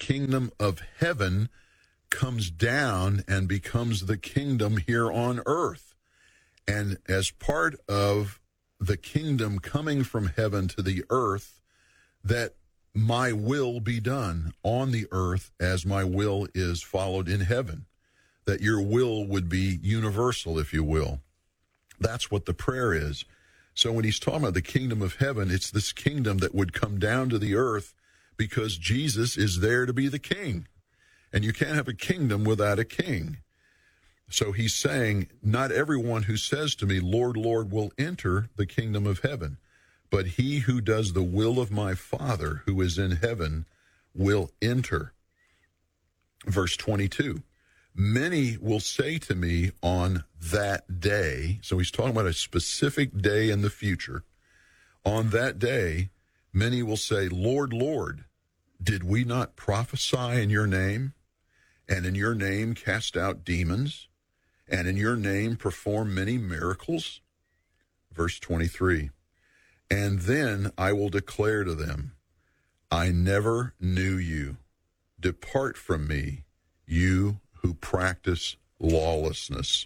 kingdom of heaven comes down and becomes the kingdom here on earth. And as part of the kingdom coming from heaven to the earth, that my will be done on the earth as my will is followed in heaven, that your will would be universal, if you will. That's what the prayer is. So when he's talking about the kingdom of heaven, it's this kingdom that would come down to the earth because Jesus is there to be the king. And you can't have a kingdom without a king. So he's saying, not everyone who says to me, Lord, Lord, will enter the kingdom of heaven, but he who does the will of my Father who is in heaven will enter. Verse 22, many will say to me on that day, so he's talking about a specific day in the future. On that day, many will say, Lord, Lord, did we not prophesy in your name, and in your name cast out demons, and in your name perform many miracles? Verse 23, and then I will declare to them, I never knew you. Depart from me, you who practice lawlessness.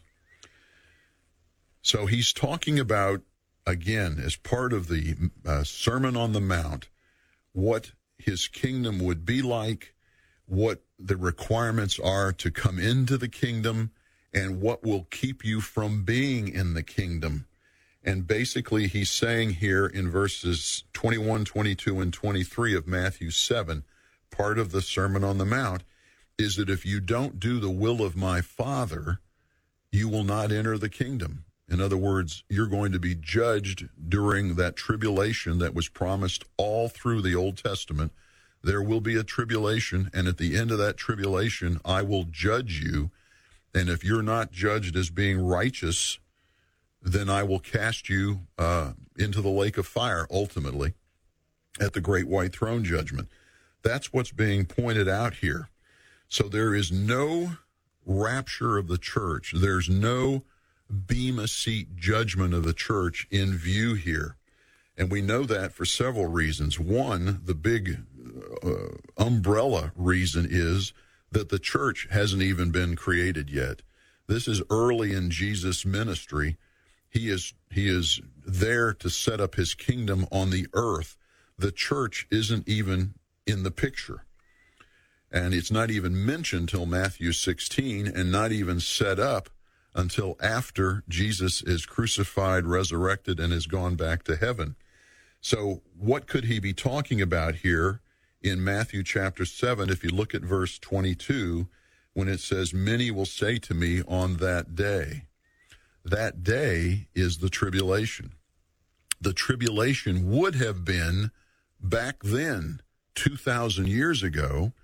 So he's talking about, again, as part of the Sermon on the Mount, what his kingdom would be like, what the requirements are to come into the kingdom, and what will keep you from being in the kingdom. And basically he's saying here in verses 21, 22, and 23 of Matthew 7, part of the Sermon on the Mount, is that if you don't do the will of my Father, you will not enter the kingdom. In other words, you're going to be judged during that tribulation that was promised all through the Old Testament. There will be a tribulation, and at the end of that tribulation, I will judge you. And if you're not judged as being righteous, then I will cast you into the lake of fire, ultimately, at the great white throne judgment. That's what's being pointed out here. So there is no rapture of the church. There's no bema seat judgment of the church in view here. And we know that for several reasons. One, the big umbrella reason is that the church hasn't even been created yet. This is early in Jesus' ministry. He is there to set up his kingdom on the earth. The church isn't even in the picture. And it's not even mentioned till Matthew 16, and not even set up until after Jesus is crucified, resurrected, and has gone back to heaven. So what could he be talking about here in Matthew chapter 7? If you look at verse 22, when it says, many will say to me on that day. That day is the tribulation. The tribulation would have been back then, 2,000 years ago,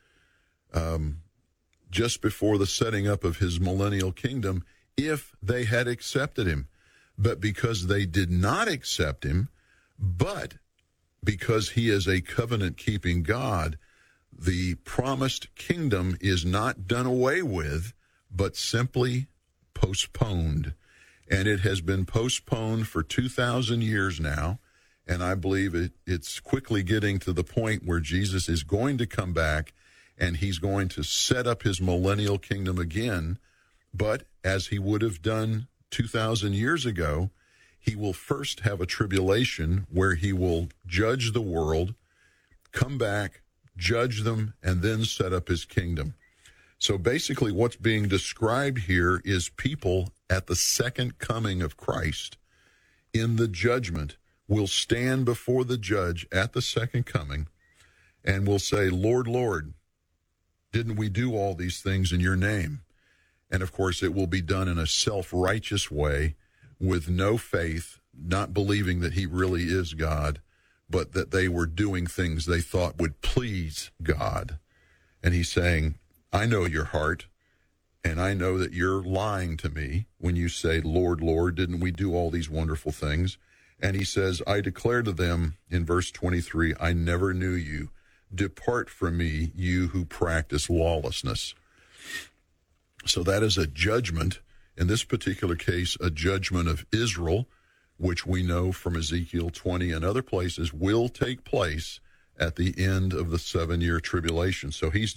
just before the setting up of his millennial kingdom, if they had accepted him. But because they did not accept him, but because he is a covenant-keeping God, the promised kingdom is not done away with, but simply postponed. And it has been postponed for 2,000 years now, and I believe it's quickly getting to the point where Jesus is going to come back, and he's going to set up his millennial kingdom again. But as he would have done 2,000 years ago, he will first have a tribulation where he will judge the world, come back, judge them, and then set up his kingdom. So basically what's being described here is people at the second coming of Christ in the judgment will stand before the judge at the second coming and will say, Lord, Lord, didn't we do all these things in your name? And of course it will be done in a self-righteous way with no faith, not believing that he really is God, but that they were doing things they thought would please God. And he's saying, I know your heart, and I know that you're lying to me when you say, Lord, Lord, didn't we do all these wonderful things? And he says, I declare to them in verse 23, I never knew you. Depart from me, you who practice lawlessness. So that is a judgment, in this particular case, a judgment of Israel, which we know from Ezekiel 20 and other places will take place at the end of the 7-year tribulation. So he's